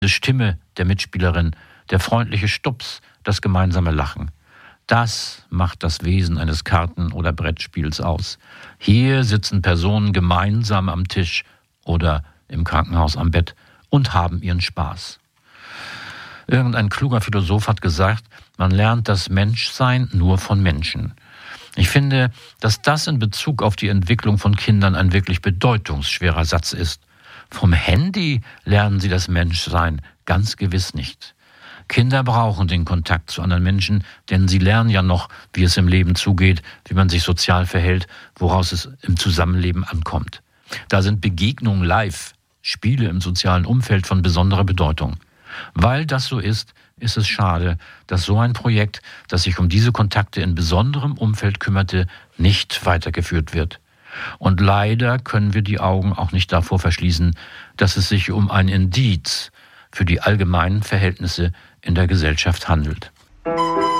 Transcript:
Die Stimme der Mitspielerin, der freundliche Stups, das gemeinsame Lachen. Das macht das Wesen eines Karten- oder Brettspiels aus. Hier sitzen Personen gemeinsam am Tisch oder im Krankenhaus am Bett und haben ihren Spaß. Irgendein kluger Philosoph hat gesagt, man lernt das Menschsein nur von Menschen. Ich finde, dass das in Bezug auf die Entwicklung von Kindern ein wirklich bedeutungsschwerer Satz ist. Vom Handy lernen sie das Menschsein ganz gewiss nicht. Kinder brauchen den Kontakt zu anderen Menschen, denn sie lernen ja noch, wie es im Leben zugeht, wie man sich sozial verhält, woraus es im Zusammenleben ankommt. Da sind Begegnungen live, Spiele im sozialen Umfeld von besonderer Bedeutung. Weil das so ist, ist es schade, dass so ein Projekt, das sich um diese Kontakte in besonderem Umfeld kümmerte, nicht weitergeführt wird. Und leider können wir die Augen auch nicht davor verschließen, dass es sich um ein Indiz für die allgemeinen Verhältnisse in der Gesellschaft handelt.